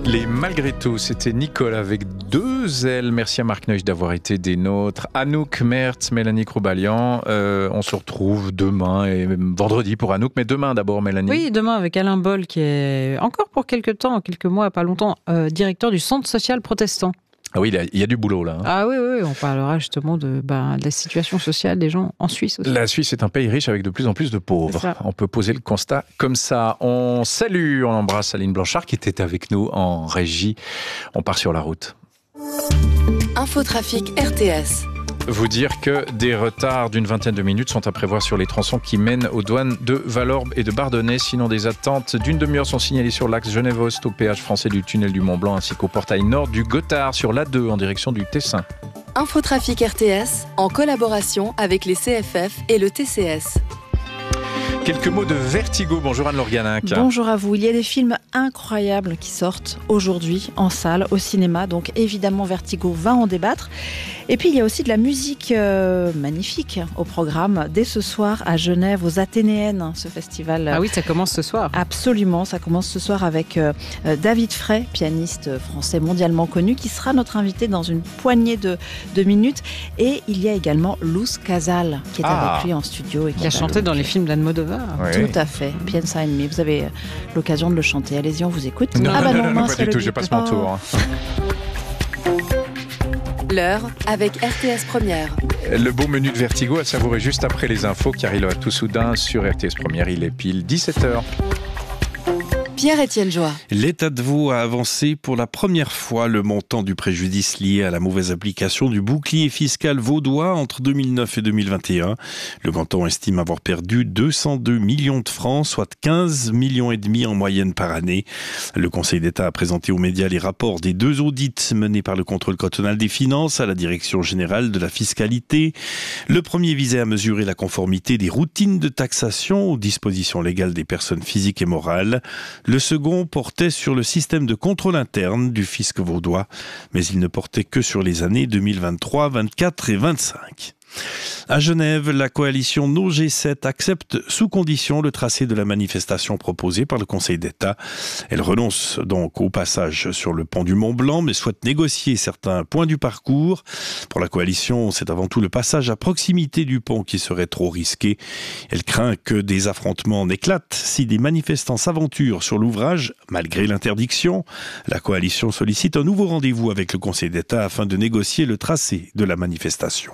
Les Malgré tout, c'était Nicole avec 2 L. Merci à Marc Neuch d'avoir été des nôtres. Anouk Mertz, Mélanie Croubalian. On se retrouve demain et même vendredi pour Anouk, mais demain d'abord, Mélanie. Oui, demain avec Alain Boll, qui est encore pour quelques temps, quelques mois, pas longtemps, directeur du Centre social protestant. Ah oui, il y a du boulot là. Ah oui, on parlera justement de la situation sociale des gens en Suisse aussi. La Suisse est un pays riche avec de plus en plus de pauvres. On peut poser le constat comme ça. On embrasse Aline Blanchard qui était avec nous en régie. On part sur la route. Infotrafic RTS. Vous dire que des retards d'une vingtaine de minutes sont à prévoir sur les tronçons qui mènent aux douanes de Valorbe et de Bardonnay. Sinon, des attentes d'une demi-heure sont signalées sur l'axe Genève-Ost, au péage français du tunnel du Mont-Blanc, ainsi qu'au portail nord du Gothard sur l'A2 en direction du Tessin. Infotrafic RTS, en collaboration avec les CFF et le TCS. Quelques mots de Vertigo. Bonjour Anne Lorganac. Bonjour à vous. Il y a des films incroyables qui sortent aujourd'hui en salle, au cinéma. Donc évidemment, Vertigo va en débattre. Et puis il y a aussi de la musique magnifique au programme. Dès ce soir à Genève, aux Athénéennes, ce festival. Ah oui, ça commence ce soir. Absolument, ça commence ce soir avec David Frey, pianiste français mondialement connu, qui sera notre invité dans une poignée de minutes. Et il y a également Luz Casal, qui est avec lui en studio. Et qui a chanté dans les films d'Almodovar. Oui. Tout à fait, Piensa en mí. Vous avez l'occasion de le chanter. Allez-y, on vous écoute. Non, pas du tout, je passe mon tour. L'heure avec RTS Première. Le beau menu de Vertigo à savourer juste après les infos, car il va tout soudain sur RTS Première. Il est pile 17h. Pierre-Étienne Joie. L'État de Vaud a avancé pour la première fois le montant du préjudice lié à la mauvaise application du bouclier fiscal vaudois entre 2009 et 2021. Le canton estime avoir perdu 202 millions de francs, soit 15 millions et demi en moyenne par année. Le Conseil d'État a présenté aux médias les rapports des 2 audits menés par le contrôle cantonal des finances à la Direction générale de la fiscalité. Le premier visait à mesurer la conformité des routines de taxation aux dispositions légales des personnes physiques et morales. Le second portait sur le système de contrôle interne du fisc vaudois, mais il ne portait que sur les années 2023, 24 et 25. À Genève, la coalition No G7 accepte sous condition le tracé de la manifestation proposée par le Conseil d'État. Elle renonce donc au passage sur le pont du Mont-Blanc, mais souhaite négocier certains points du parcours. Pour la coalition, c'est avant tout le passage à proximité du pont qui serait trop risqué. Elle craint que des affrontements n'éclatent si des manifestants s'aventurent sur l'ouvrage, malgré l'interdiction. La coalition sollicite un nouveau rendez-vous avec le Conseil d'État afin de négocier le tracé de la manifestation.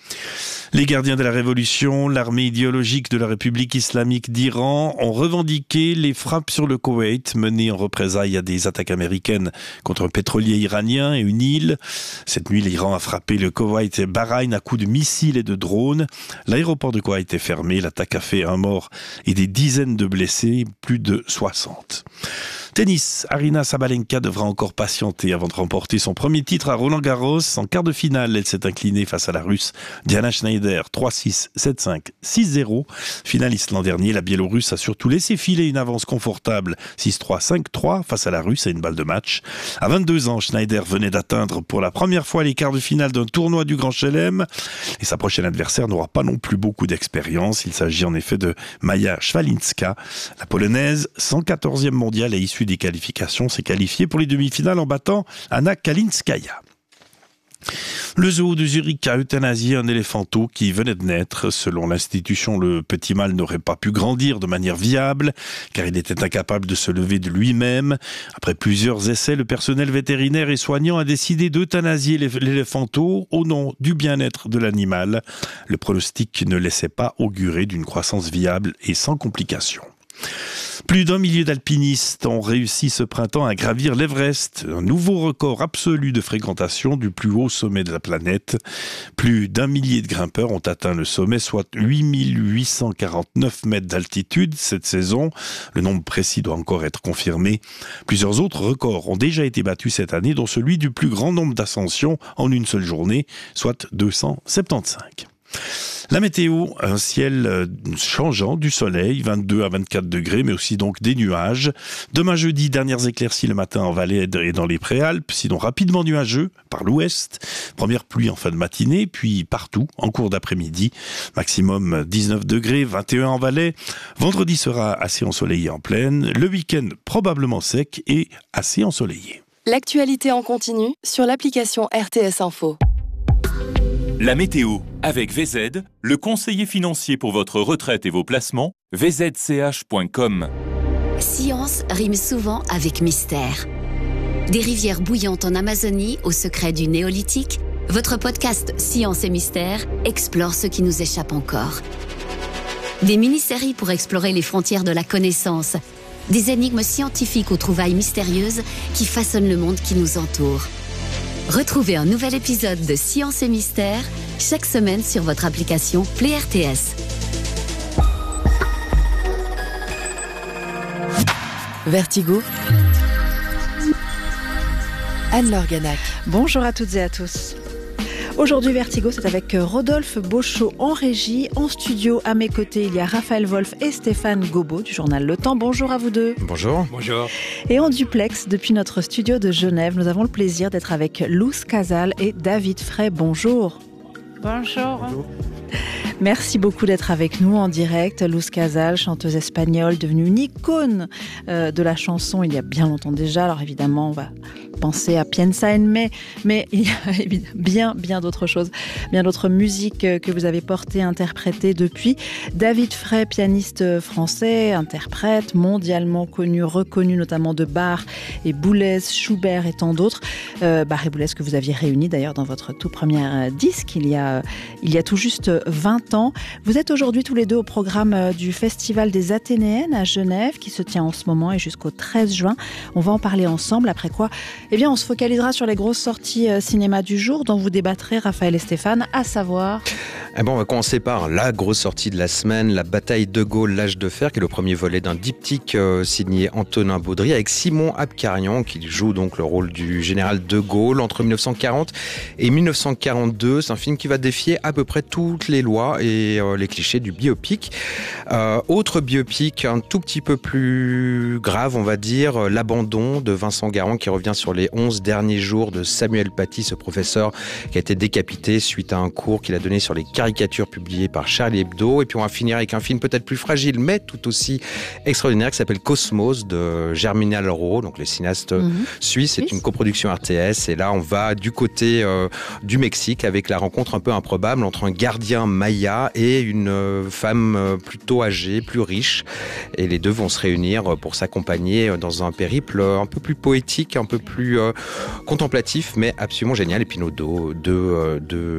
Les gardiens de la Révolution, l'armée idéologique de la République islamique d'Iran, ont revendiqué les frappes sur le Koweït menées en représailles à des attaques américaines contre un pétrolier iranien et une île. Cette nuit, l'Iran a frappé le Koweït et Bahreïn à coups de missiles et de drones. L'aéroport de Koweït est fermé. L'attaque a fait 1 mort et des dizaines de blessés, plus de 60. Tennis, Aryna Sabalenka devra encore patienter avant de remporter son premier titre à Roland-Garros. En quart de finale, elle s'est inclinée face à la Russe Diana Schneider, 3-6, 7-5, 6-0. Finaliste l'an dernier, la Biélorusse a surtout laissé filer une avance confortable, 6-3, 5-3 face à la Russe à une balle de match. À 22 ans, Schneider venait d'atteindre pour la première fois les quarts de finale d'un tournoi du Grand Chelem. Et sa prochaine adversaire n'aura pas non plus beaucoup d'expérience. Il s'agit en effet de Maja Szwalinska. La Polonaise, 114e mondiale et issue des qualifications, s'est qualifiée pour les demi-finales en battant Anna Kalinskaya. Le zoo de Zurich a euthanasié un éléphanteau qui venait de naître. Selon l'institution, le petit mâle n'aurait pas pu grandir de manière viable car il était incapable de se lever de lui-même. Après plusieurs essais, le personnel vétérinaire et soignant a décidé d'euthanasier l'éléphanteau au nom du bien-être de l'animal. Le pronostic ne laissait pas augurer d'une croissance viable et sans complications. Plus d'1 millier d'alpinistes ont réussi ce printemps à gravir l'Everest, un nouveau record absolu de fréquentation du plus haut sommet de la planète. Plus d'1 millier de grimpeurs ont atteint le sommet, soit 8849 mètres d'altitude cette saison. Le nombre précis doit encore être confirmé. Plusieurs autres records ont déjà été battus cette année, dont celui du plus grand nombre d'ascensions en une seule journée, soit 275. La météo, un ciel changeant, du soleil, 22 à 24 degrés, mais aussi donc des nuages. Demain jeudi, dernières éclaircies le matin en Valais et dans les Préalpes, sinon rapidement nuageux par l'ouest. Première pluie en fin de matinée, puis partout en cours d'après-midi. Maximum 19 degrés, 21 en Valais. Vendredi sera assez ensoleillé en plaine. Le week-end probablement sec et assez ensoleillé. L'actualité en continu sur l'application RTS Info. La météo avec VZ, le conseiller financier pour votre retraite et vos placements, vzch.com. Science rime souvent avec mystère. Des rivières bouillantes en Amazonie au secret du néolithique, votre podcast Science et Mystère explore ce qui nous échappe encore. Des mini-séries pour explorer les frontières de la connaissance, des énigmes scientifiques aux trouvailles mystérieuses qui façonnent le monde qui nous entoure. Retrouvez un nouvel épisode de Science et Mystère chaque semaine sur votre application Play RTS. Vertigo. Anne-Laure Ganac. Bonjour à toutes et à tous. Aujourd'hui, Vertigo, c'est avec Rodolphe Beauchot en régie. En studio, à mes côtés, il y a Raphaël Wolf et Stéphane Gobot du journal Le Temps. Bonjour à vous deux. Bonjour. Bonjour. Et en duplex, depuis notre studio de Genève, nous avons le plaisir d'être avec Luz Casal et David Frey. Bonjour. Bonjour. Bonjour. Merci beaucoup d'être avec nous en direct. Luz Casal, chanteuse espagnole, devenue une icône de la chanson il y a bien longtemps déjà. Alors évidemment, on va penser à Piensa en mí, mais il y a évidemment bien d'autres choses, bien d'autres musiques que vous avez portées, interprétées depuis. David Frey, pianiste français, interprète mondialement connu, reconnu notamment de Bach et Boulez, Schubert et tant d'autres. Bach et Boulez que vous aviez réunis d'ailleurs dans votre tout premier disque il y a tout juste 20 ans. Vous êtes aujourd'hui tous les deux au programme du Festival des Athénéennes à Genève qui se tient en ce moment et jusqu'au 13 juin. On va en parler ensemble, après quoi on se focalisera sur les grosses sorties cinéma du jour dont vous débattrez, Raphaël et Stéphane, à savoir... On va commencer par la grosse sortie de la semaine, La bataille de Gaulle, l'âge de fer, qui est le premier volet d'un diptyque signé Antonin Baudry avec Simon Abkarian qui joue donc le rôle du général de Gaulle entre 1940 et 1942. C'est un film qui va défier à peu près toutes les lois et les clichés du biopic. Autre biopic un tout petit peu plus grave, on va dire, L'abandon de Vincent Garand qui revient sur les 11 derniers jours de Samuel Paty, ce professeur qui a été décapité suite à un cours qu'il a donné sur les caricatures publiées par Charlie Hebdo. Et puis on va finir avec un film peut-être plus fragile mais tout aussi extraordinaire qui s'appelle Cosmos de Germinal Raux, donc le cinéaste suisse. C'est une coproduction RTS et là on va du côté du Mexique avec la rencontre un peu improbable entre un gardien maya et une femme plutôt âgée, plus riche, et les deux vont se réunir pour s'accompagner dans un périple un peu plus poétique, un peu plus contemplatif mais absolument génial. Et puis nos deux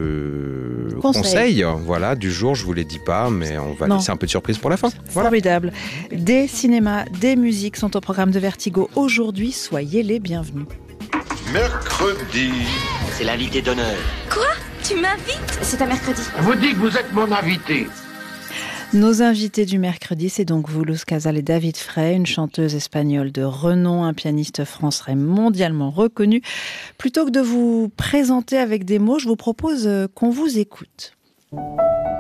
conseils voilà, du jour, je vous les dis pas, mais on va laisser un peu de surprise pour la fin. Voilà. Formidable. Des cinémas, des musiques sont au programme de Vertigo aujourd'hui. Soyez les bienvenus. Mercredi. C'est l'invité d'honneur. Quoi ? Tu m'invites ? C'est un mercredi. Vous dites que vous êtes mon invité. Nos invités du mercredi, c'est donc vous, Luz Casal et David Frey, une chanteuse espagnole de renom, un pianiste français mondialement reconnu. Plutôt que de vous présenter avec des mots, je vous propose qu'on vous écoute.